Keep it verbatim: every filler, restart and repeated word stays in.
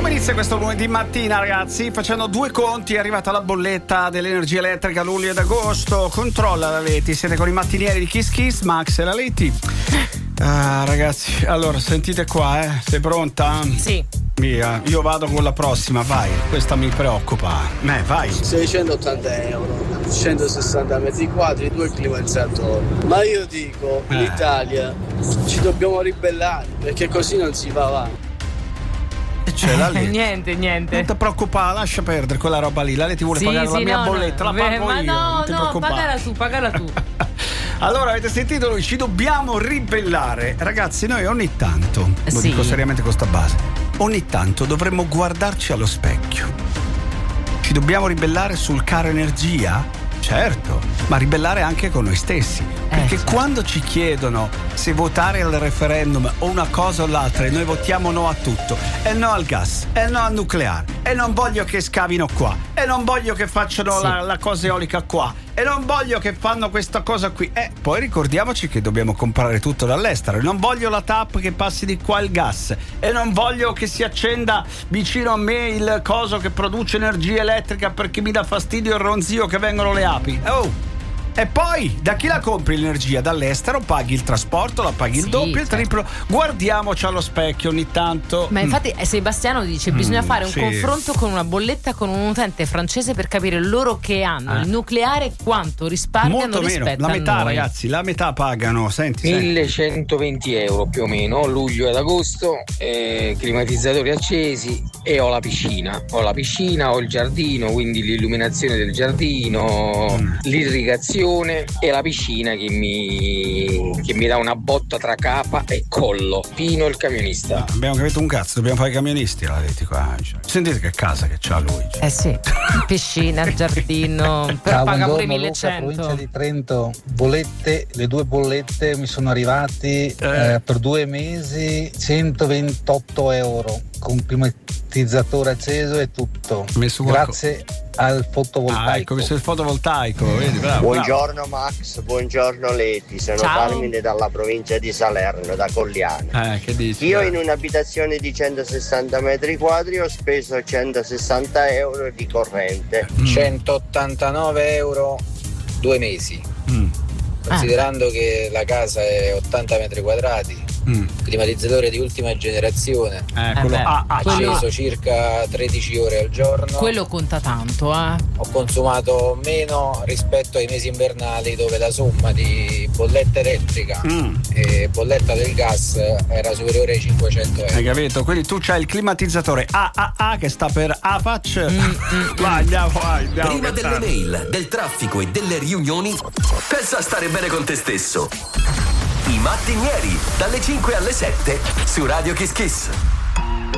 Come inizia questo lunedì mattina, ragazzi? Facendo due conti, è arrivata la bolletta dell'energia elettrica luglio ed agosto. Controlla la Leti, siete con i mattinieri di Kiss Kiss, Max e la Leti. Ah, ragazzi, allora sentite qua, eh. Sei pronta? Sì. Via, io vado con la prossima, vai. Questa mi preoccupa. Eh, vai. seicentottanta euro, centosessanta metri quadri, due climatizzatori. Ma io dico, in Eh. Italia ci dobbiamo ribellare, perché così non si va avanti. E c'è la Leti. niente, niente. Non ti preoccupare, lascia perdere quella roba lì. La Leti vuole Sì, pagare sì, la mia no, bolletta, no. la pago Ma io. no, non ti no, preoccupare. pagala tu, pagala tu. Allora, avete sentito lui? Ci dobbiamo ribellare. Ragazzi, noi ogni tanto, lo Sì. dico seriamente con sta base, ogni tanto dovremmo guardarci allo specchio. Ci dobbiamo ribellare sul caro energia? Certo, ma ribellare anche con noi stessi. Perché certo. quando ci chiedono se votare al referendum o una cosa o l'altra e noi votiamo no a tutto, e no al gas, e no al nucleare, e non voglio che scavino qua, e non voglio che facciano Sì. la, la cosa eolica qua, e non voglio che fanno questa cosa qui. E poi ricordiamoci che dobbiamo comprare tutto dall'estero. Non voglio la TAP che passi di qua il gas, e non voglio che si accenda vicino a me il coso che produce energia elettrica perché mi dà fastidio il ronzio che vengono le api. Oh! E poi da chi la compri l'energia? Dall'estero, paghi il trasporto, la paghi il Sì, doppio, il certo. triplo. Guardiamoci allo specchio ogni tanto. Ma infatti eh, Sebastiano dice bisogna Mm, fare un sì. confronto con una bolletta con un utente francese per capire loro che hanno Eh. il nucleare quanto risparmiano Molto meno, rispetto la a metà, noi. ragazzi, la metà pagano. Senti, senti. millecentoventi euro più o meno, luglio ed agosto, eh, climatizzatori accesi e ho la piscina. Ho la piscina, ho il giardino, quindi l'illuminazione del giardino, Mm. l'irrigazione e la piscina che mi, che mi dà una botta tra capa e collo. Pino il camionista. Abbiamo capito un cazzo, dobbiamo fare i camionisti, l'ha detto qua. Sentite che casa che c'ha lui. Eh sì, piscina, giardino, però Ciao, paga pure buongiorno, Luca, millecento. provincia di Trento. Bollette, le due bollette mi sono arrivati Eh. eh, per due mesi centoventotto euro con climatizzatore acceso e tutto. Messo qualco- Grazie al fotovoltaico. Ah, ecco, visto il fotovoltaico, vedi, bravo. Buongiorno Max, buongiorno Leti, sono Ciao. Carmine dalla provincia di Salerno, da Cogliano. bravo. Eh, che dici? Io in un'abitazione di centosessanta metri quadri ho speso centosessanta euro di corrente. Mm. centottantanove euro due mesi. Mm, Considerando che la casa è ottanta metri quadrati, mm. climatizzatore di ultima generazione, Eh, quello beh, ah, ah, quello- acceso circa tredici ore al giorno. Quello conta tanto, eh. Ho consumato meno rispetto ai mesi invernali dove la somma di bolletta elettrica Mm. e bolletta del gas era superiore ai cinquecento Hai euro. capito? Quindi tu c'hai il climatizzatore A A A che sta per AFAC. Mm, Vai, andiamo, vai, andiamo. Prima che delle tardi. mail, del traffico e delle riunioni, pensa a stare bene con te stesso. I mattinieri, dalle cinque alle sette, su Radio Kiss Kiss.